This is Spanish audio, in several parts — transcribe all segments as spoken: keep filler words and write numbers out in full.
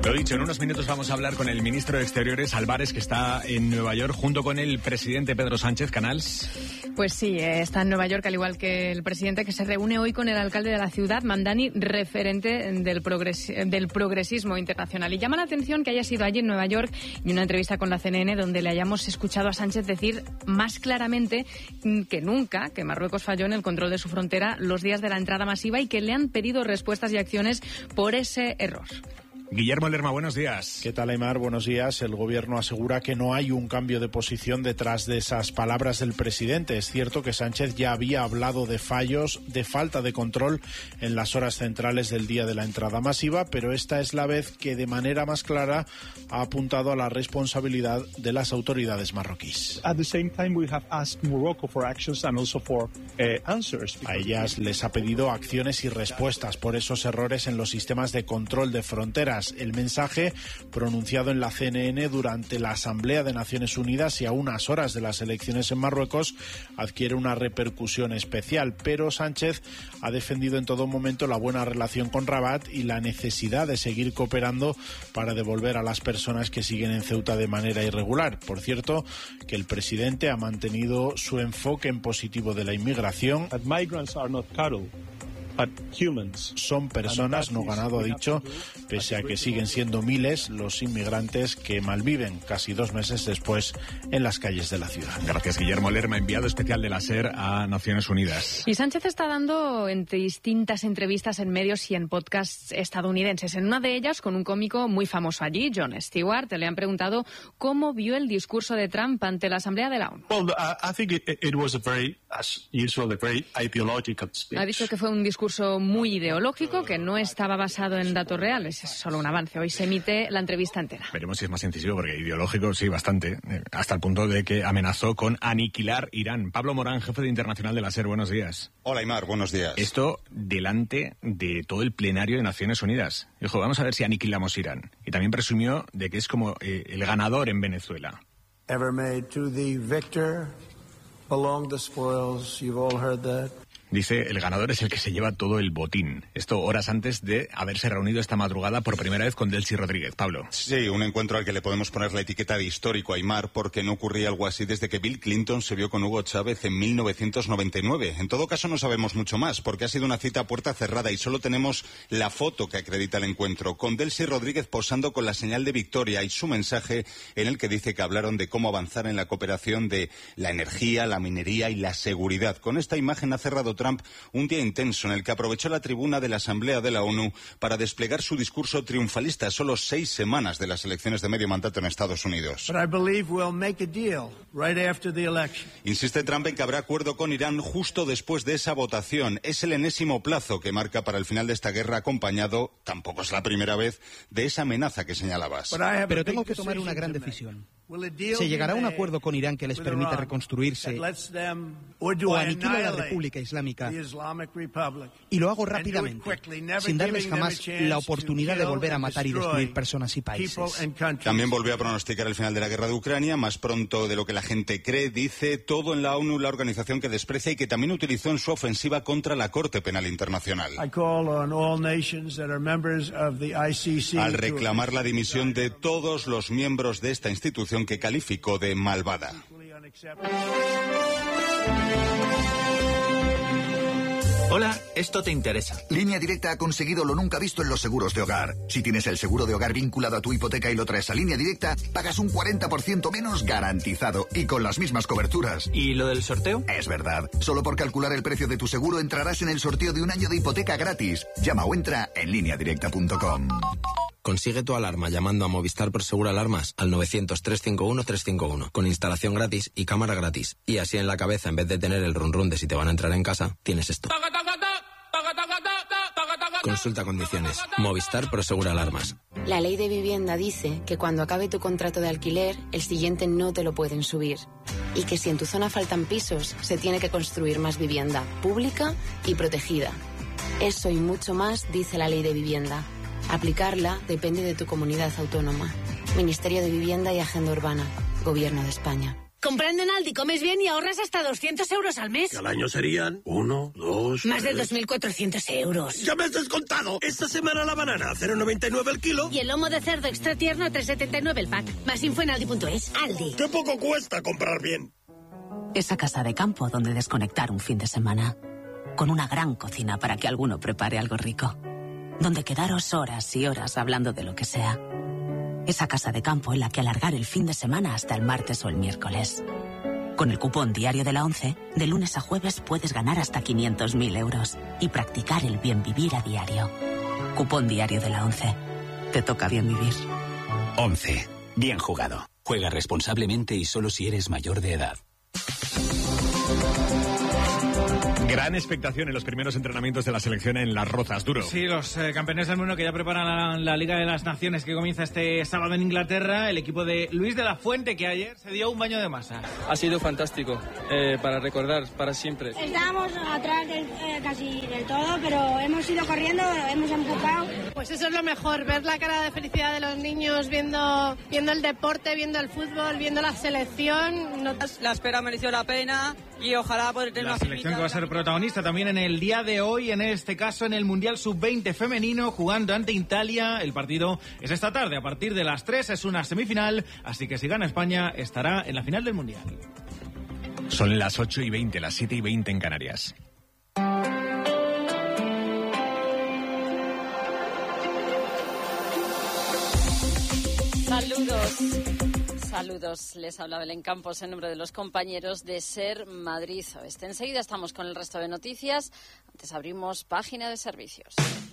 Lo dicho, en unos minutos vamos a hablar con el ministro de Exteriores, Álvarez, que está en Nueva York, junto con el presidente Pedro Sánchez. Canals. Pues sí, está en Nueva York, al igual que el presidente, que se reúne hoy con el alcalde de la ciudad, Mamdani, referente del, progres del progresismo internacional. Y llama la atención que haya sido allí en Nueva York y una entrevista con la C N N donde le hayamos escuchado a Sánchez decir más claramente que nunca que Marruecos falló en el control de su frontera los días de la entrada masiva y que le han pedido respuestas y acciones por ese error. Guillermo Lerma, buenos días. ¿Qué tal, Aimar? Buenos días. El gobierno asegura que no hay un cambio de posición detrás de esas palabras del presidente. Es cierto que Sánchez ya había hablado de fallos, de falta de control en las horas centrales del día de la entrada masiva, pero esta es la vez que de manera más clara ha apuntado a la responsabilidad de las autoridades marroquíes. At the same time, we have asked Morocco for actions and also for uh, answers. A ellas les ha pedido acciones y respuestas por esos errores en los sistemas de control de fronteras. El mensaje, pronunciado en la C N N durante la Asamblea de Naciones Unidas y a unas horas de las elecciones en Marruecos, adquiere una repercusión especial, pero Sánchez ha defendido en todo momento la buena relación con Rabat y la necesidad de seguir cooperando para devolver a las personas que siguen en Ceuta de manera irregular. Por cierto, que el presidente ha mantenido su enfoque en positivo de la inmigración. That migrants are not cattle. Son personas, no ganado, ha dicho, pese a que siguen siendo miles los inmigrantes que malviven casi dos meses después en las calles de la ciudad. Gracias, Guillermo Lerma, enviado especial de la SER a Naciones Unidas. Y Sánchez está dando en distintas entrevistas en medios y en podcasts estadounidenses. En una de ellas, con un cómico muy famoso allí, Jon Stewart, le han preguntado cómo vio el discurso de Trump ante la Asamblea de la ONU. Well, I think it, it was a very, as usual, a very ideological speech. Ha dicho que fue un discurso muy ideológico, que no estaba basado en datos reales. Es solo un avance. Hoy se emite la entrevista entera. Veremos si es más incisivo, porque ideológico sí, bastante. Eh, hasta el punto de que amenazó con aniquilar Irán. Pablo Morán, jefe de Internacional de la SER, buenos días. Hola, Aimar, buenos días. Esto delante de todo el plenario de Naciones Unidas. Dijo, vamos a ver si aniquilamos Irán. Y también presumió de que es como eh, el ganador en Venezuela. Ever made to the victor belong the spoils. You've all heard that. Dice, el ganador es el que se lleva todo el botín. Esto horas antes de haberse reunido esta madrugada por primera vez con Delcy Rodríguez. Pablo. Sí, un encuentro al que le podemos poner la etiqueta de histórico, Aimar, porque no ocurría algo así desde que Bill Clinton se vio con Hugo Chávez en mil novecientos noventa y nueve. En todo caso, no sabemos mucho más, porque ha sido una cita a puerta cerrada y solo tenemos la foto que acredita el encuentro, con Delcy Rodríguez posando con la señal de victoria y su mensaje en el que dice que hablaron de cómo avanzar en la cooperación de la energía, la minería y la seguridad. Con esta imagen ha cerrado Trump un día intenso en el que aprovechó la tribuna de la Asamblea de la ONU para desplegar su discurso triunfalista solo seis semanas de las elecciones de medio mandato en Estados Unidos. Insiste Trump en que habrá acuerdo con Irán justo después de esa votación. Es el enésimo plazo que marca para el final de esta guerra, acompañado, tampoco es la primera vez, de esa amenaza que señalabas. Pero tengo que tomar una gran decisión. ¿Se llegará a un acuerdo con Irán que les permita reconstruirse o aniquila la República Islámica? Y lo hago rápidamente, sin darles jamás la oportunidad de volver a matar y destruir personas y países. También volvió a pronosticar el final de la guerra de Ucrania, más pronto de lo que la gente cree, dice, todo en la ONU, la organización que desprecia y que también utilizó en su ofensiva contra la Corte Penal Internacional. Al reclamar la dimisión de todos los miembros de esta institución que calificó de malvada. Hola, esto te interesa. Línea Directa ha conseguido lo nunca visto en los seguros de hogar. Si tienes el seguro de hogar vinculado a tu hipoteca y lo traes a Línea Directa, pagas un cuarenta por ciento menos garantizado y con las mismas coberturas. ¿Y lo del sorteo? Es verdad. Solo por calcular el precio de tu seguro entrarás en el sorteo de un año de hipoteca gratis. Llama o entra en línea directa punto com. Consigue tu alarma llamando a Movistar Prosegur Alarmas al novecientos, trescientos cincuenta y uno, trescientos cincuenta y uno, con instalación gratis y cámara gratis. Y así en la cabeza, en vez de tener el run run de si te van a entrar en casa, tienes esto. Consulta condiciones. Movistar Prosegur Alarmas. La ley de vivienda dice que cuando acabe tu contrato de alquiler, el siguiente no te lo pueden subir. Y que si en tu zona faltan pisos, se tiene que construir más vivienda pública y protegida. Eso y mucho más dice la ley de vivienda. Aplicarla depende de tu comunidad autónoma. Ministerio de Vivienda y Agenda Urbana. Gobierno de España. Comprando en Aldi comes bien y ahorras hasta doscientos euros al mes. Y al año serían uno, dos... Más tres... de dos mil cuatrocientos euros. ¡Ya me has descontado! Esta semana la banana a cero coma noventa y nueve el kilo. Y el lomo de cerdo extra tierno a tres coma setenta y nueve el pack. Más info en aldi punto es. Aldi. ¡Qué poco cuesta comprar bien! Esa casa de campo donde desconectar un fin de semana. Con una gran cocina para que alguno prepare algo rico. Donde quedaros horas y horas hablando de lo que sea. Esa casa de campo en la que alargar el fin de semana hasta el martes o el miércoles. Con el cupón diario de la ONCE, de lunes a jueves puedes ganar hasta quinientos mil euros y practicar el bien vivir a diario. Cupón diario de la ONCE. Te toca bien vivir. ONCE. Bien jugado. Juega responsablemente y solo si eres mayor de edad. Gran expectación en los primeros entrenamientos de la selección en Las Rozas, Duro. Sí, los eh, campeones del mundo que ya preparan la, la Liga de las Naciones que comienza este sábado en Inglaterra. El equipo de Luis de la Fuente, que ayer se dio un baño de masa. Ha sido fantástico, eh, para recordar, para siempre. Estábamos atrás del, eh, casi del todo, pero hemos ido corriendo, hemos empujado. Pues eso es lo mejor, ver la cara de felicidad de los niños viendo, viendo el deporte, viendo el fútbol, viendo la selección. No... La espera mereció la pena y ojalá poder tener la una selección que va a ser protagonista también en el día de hoy, en este caso en el Mundial sub veinte femenino, jugando ante Italia. El partido es esta tarde, a partir de las tres, es una semifinal, así que si gana España estará en la final del Mundial. Son las ocho y veinte, las siete y veinte en Canarias. Saludos. Saludos, les habla Belén Campos en nombre de los compañeros de Ser Madrid Oeste. Enseguida estamos con el resto de noticias. Antes abrimos página de servicios.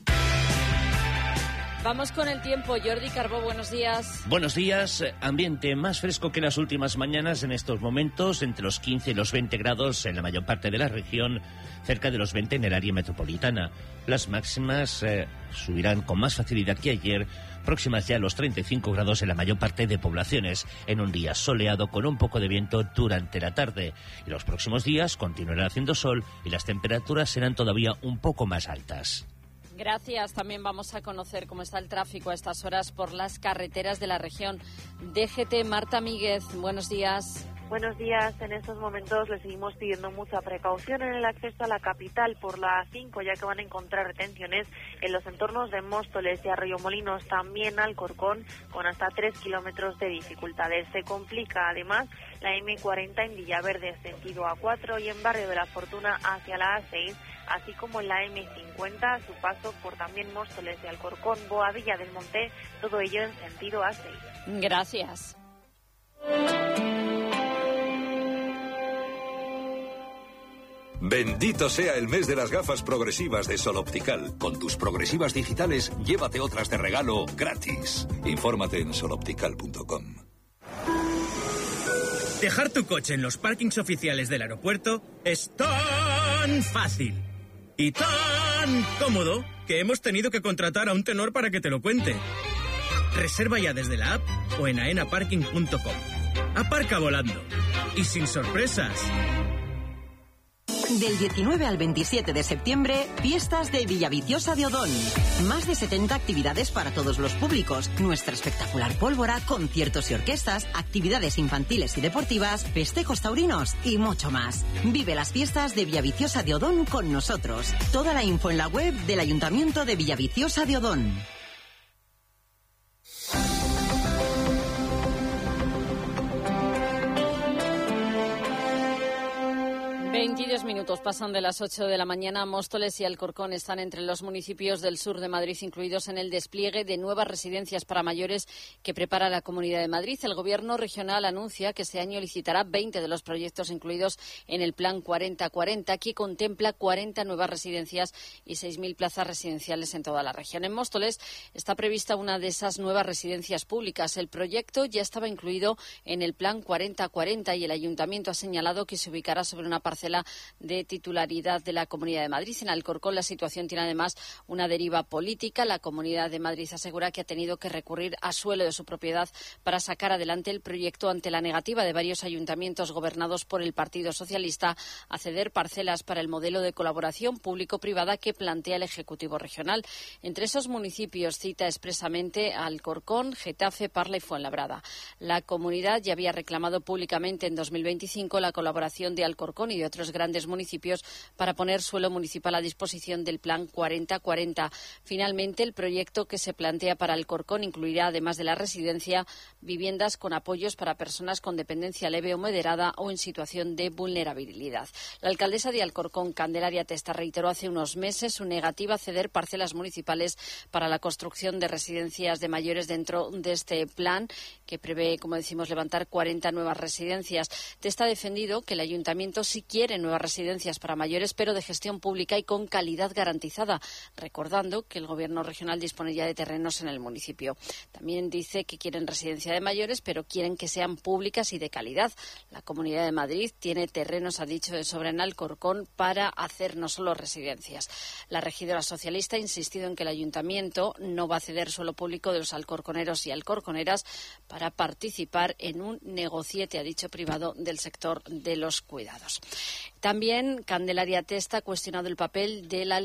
Vamos con el tiempo. Jordi Carbó, buenos días. Buenos días. Ambiente más fresco que las últimas mañanas en estos momentos, entre los quince y los veinte grados en la mayor parte de la región, cerca de los veinte en el área metropolitana. Las máximas eh, subirán con más facilidad que ayer, próximas ya a los treinta y cinco grados en la mayor parte de poblaciones, en un día soleado con un poco de viento durante la tarde. Y los próximos días continuará haciendo sol y las temperaturas serán todavía un poco más altas. Gracias. También vamos a conocer cómo está el tráfico a estas horas por las carreteras de la región. D G T, Marta Míguez, buenos días. Buenos días. En estos momentos le seguimos pidiendo mucha precaución en el acceso a la capital por la A cinco, ya que van a encontrar retenciones en los entornos de Móstoles y Arroyomolinos, también Alcorcón, con hasta tres kilómetros de dificultades. Se complica además la eme cuarenta en Villaverde, sentido A cuatro, y en Barrio de la Fortuna hacia la A seis, así como en la eme cincuenta, a su paso por también Móstoles y Alcorcón, Boadilla del Monte, todo ello en sentido A seis. Gracias. Bendito sea el mes de las gafas progresivas de Sol Optical. Con tus progresivas digitales, llévate otras de regalo gratis. Infórmate en sol optical punto com. Dejar tu coche en los parkings oficiales del aeropuerto es tan fácil y tan cómodo que hemos tenido que contratar a un tenor para que te lo cuente. Reserva ya desde la app o en aena parking punto com. Aparca volando y sin sorpresas. Del diecinueve al veintisiete de septiembre, fiestas de Villaviciosa de Odón. Más de setenta actividades para todos los públicos. Nuestra espectacular pólvora, conciertos y orquestas, actividades infantiles y deportivas, festejos taurinos y mucho más. Vive las fiestas de Villaviciosa de Odón con nosotros. Toda la info en la web del Ayuntamiento de Villaviciosa de Odón. veintidós minutos pasan de las ocho de la mañana. Móstoles y Alcorcón están entre los municipios del sur de Madrid incluidos en el despliegue de nuevas residencias para mayores que prepara la Comunidad de Madrid. El Gobierno regional anuncia que este año licitará veinte de los proyectos incluidos en el Plan cuarenta cuarenta, que contempla cuarenta nuevas residencias y seis mil plazas residenciales en toda la región. En Móstoles está prevista una de esas nuevas residencias públicas. El proyecto ya estaba incluido en el Plan cuarenta cuarenta y el Ayuntamiento ha señalado que se ubicará sobre una parcela fuera de titularidad de la Comunidad de Madrid. En Alcorcón la situación tiene además una deriva política. La Comunidad de Madrid asegura que ha tenido que recurrir a suelo de su propiedad para sacar adelante el proyecto ante la negativa de varios ayuntamientos gobernados por el Partido Socialista a ceder parcelas para el modelo de colaboración público-privada que plantea el Ejecutivo Regional. Entre esos municipios cita expresamente a Alcorcón, Getafe, Parla y Fuenlabrada. La comunidad ya había reclamado públicamente en dos mil veinticinco la colaboración de Alcorcón y de otros grandes municipios para poner suelo municipal a disposición del Plan cuarenta cuarenta. Finalmente, el proyecto que se plantea para Alcorcón incluirá, además de la residencia, viviendas con apoyos para personas con dependencia leve o moderada o en situación de vulnerabilidad. La alcaldesa de Alcorcón, Candelaria Testa, reiteró hace unos meses su negativa a ceder parcelas municipales para la construcción de residencias de mayores dentro de este plan, que prevé, como decimos, levantar cuarenta nuevas residencias. Testa ha defendido que el ayuntamiento sí quiere nuevas residencias para mayores, pero de gestión pública y con calidad garantizada, recordando que el Gobierno regional dispone ya de terrenos en el municipio. También dice que quieren residencia de mayores, pero quieren que sean públicas y de calidad. La Comunidad de Madrid tiene terrenos, ha dicho, de sobra en Alcorcón para hacer no solo residencias. La regidora socialista ha insistido en que el ayuntamiento no va a ceder suelo público de los alcorconeros y alcorconeras para participar en un negociete, ha dicho, privado del sector de los cuidados. También Candelaria Testa ha cuestionado el papel de la